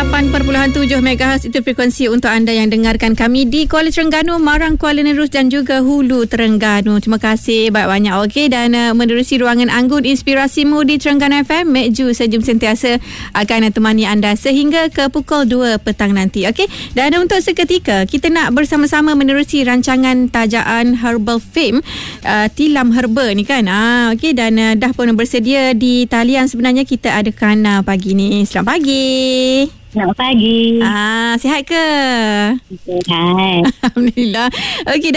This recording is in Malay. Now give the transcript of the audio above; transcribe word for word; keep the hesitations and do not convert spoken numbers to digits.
lapan perpuluhan tujuh megahertz itu frekuensi untuk anda yang dengarkan kami di Kuala Terengganu, Marang, Kuala Nerus dan juga Hulu Terengganu. Terima kasih banyak-banyak. Okey, dan uh, menerusi ruangan Anggun Inspirasimu di Terengganu F M, Mek Ju sejum sentiasa akan temani anda sehingga ke pukul dua petang nanti. Okey, dan untuk seketika kita nak bersama-sama menerusi rancangan tajaan Herbal Fame, uh, tilam herba ni kan. Ah, okey, dan uh, dah pun bersedia di talian sebenarnya kita ada Kana pagi ni. Selamat pagi. Selamat pagi. Ah, sihat ke? Sihat. Alhamdulillah. Okey.